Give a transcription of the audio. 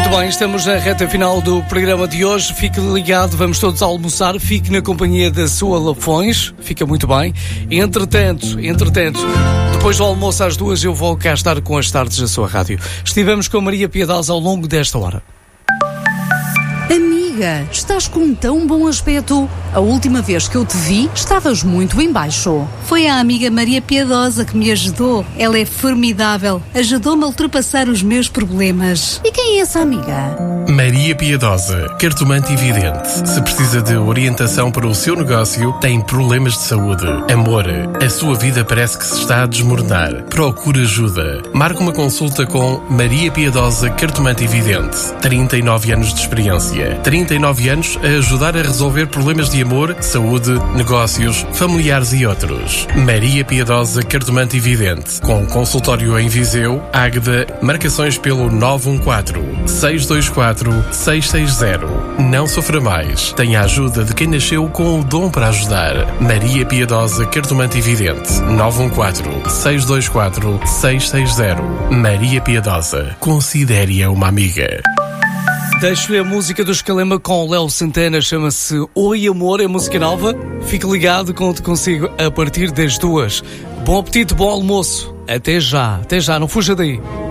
bem, estamos na reta final do programa de hoje. Fique ligado, vamos todos almoçar. Fique na companhia da sua Lafões. Fica muito bem. Entretanto, depois do almoço às 2 eu vou cá estar com as tardes da sua rádio. Estivemos com a Maria Piedosa ao longo desta hora. Amiga, estás com um tão bom aspecto. A última vez que eu te vi, estavas muito em baixo. Foi a amiga Maria Piedosa que me ajudou. Ela é formidável. Ajudou-me a ultrapassar os meus problemas. E quem é essa amiga? Maria Piedosa, cartomante e vidente. Se precisa de orientação para o seu negócio, tem problemas de saúde, amor, a sua vida parece que se está a desmoronar. Procure ajuda. Marque uma consulta com Maria Piedosa, cartomante e vidente. 39 anos de experiência. 39 anos a ajudar a resolver problemas de amor, saúde, negócios, familiares e outros. Maria Piedosa, cartomante e vidente. Com consultório em Viseu, Águeda, marcações pelo 914-624-660. Não sofra mais. Tenha a ajuda de quem nasceu com o dom para ajudar. Maria Piedosa, cartomante e vidente. 914-624-660. Maria Piedosa. Considere-a uma amiga. Deixo-lhe a música do Escalema com o Léo Santana, chama-se Oi Amor, é música nova. Fique ligado, conto consigo a partir das 2. Bom apetite, bom almoço. Até já, não fuja daí.